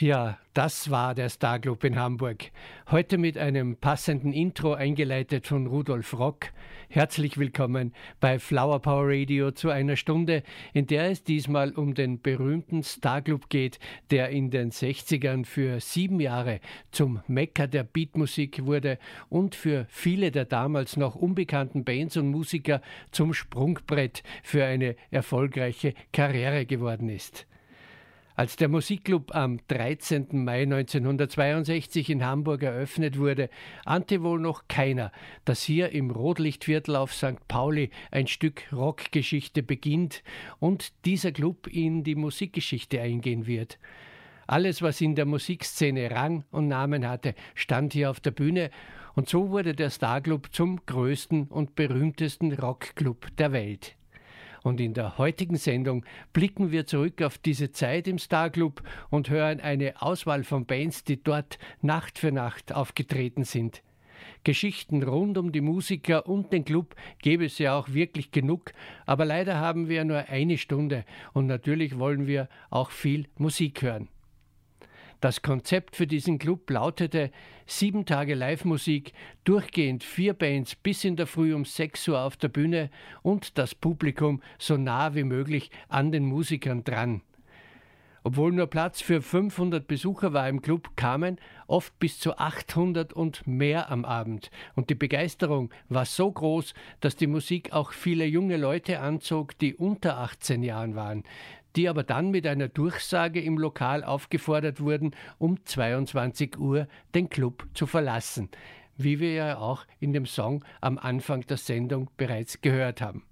Ja, das war der Starclub in Hamburg. Heute mit einem passenden Intro eingeleitet von Rudolf Rock. Herzlich willkommen bei Flower Power Radio zu einer Stunde, in der es diesmal um den berühmten Starclub geht, der in den 60ern für 7 Jahre zum Mekka der Beatmusik wurde und für viele der damals noch unbekannten Bands und Musiker zum Sprungbrett für eine erfolgreiche Karriere geworden ist. Als der Musikclub am 13. Mai 1962 in Hamburg eröffnet wurde, ahnte wohl noch keiner, dass hier im Rotlichtviertel auf St. Pauli ein Stück Rockgeschichte beginnt und dieser Club in die Musikgeschichte eingehen wird. Alles, was in der Musikszene Rang und Namen hatte, stand hier auf der Bühne und so wurde der Starclub zum größten und berühmtesten Rockclub der Welt. Und in der heutigen Sendung blicken wir zurück auf diese Zeit im Starclub und hören eine Auswahl von Bands, die dort Nacht für Nacht aufgetreten sind. Geschichten rund um die Musiker und den Club gäbe es ja auch wirklich genug, aber leider haben wir nur eine Stunde und natürlich wollen wir auch viel Musik hören. Das Konzept für diesen Club lautete 7 Tage Live-Musik, durchgehend 4 Bands bis in der Früh um 6 Uhr auf der Bühne und das Publikum so nah wie möglich an den Musikern dran. Obwohl nur Platz für 500 Besucher war im Club, kamen oft bis zu 800 und mehr am Abend. Und die Begeisterung war so groß, dass die Musik auch viele junge Leute anzog, die unter 18 Jahren waren, die aber dann mit einer Durchsage im Lokal aufgefordert wurden, um 22 Uhr den Club zu verlassen, wie wir ja auch in dem Song am Anfang der Sendung bereits gehört haben.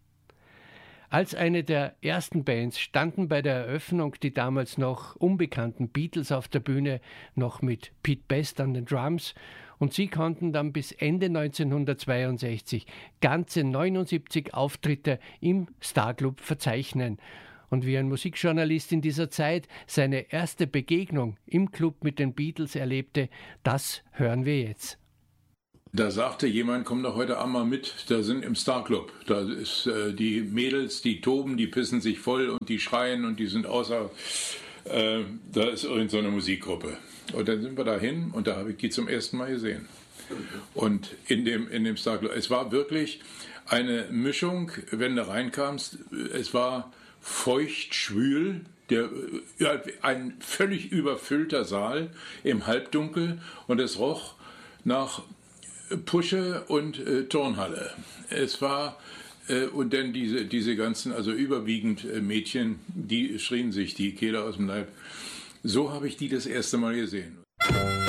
Als eine der ersten Bands standen bei der Eröffnung die damals noch unbekannten Beatles auf der Bühne, noch mit Pete Best an den Drums, und sie konnten dann bis Ende 1962 ganze 79 Auftritte im Starclub verzeichnen. Und wie ein Musikjournalist in dieser Zeit seine erste Begegnung im Club mit den Beatles erlebte, das hören wir jetzt. Da sagte jemand, komm doch heute Abend mal mit, da sind im Starclub, da ist die Mädels, die toben, die pissen sich voll und die schreien und die sind da ist irgend so eine Musikgruppe. Und dann sind wir da hin und da habe ich die zum ersten Mal gesehen. Und in dem Starclub, es war wirklich eine Mischung, wenn du reinkamst, es war feucht, schwül, ein völlig überfüllter Saal im Halbdunkel und es roch nach Pusche und Turnhalle. Es war und dann diese ganzen, also überwiegend Mädchen, die schrien sich die Kehle aus dem Leib. So habe ich die das erste Mal gesehen.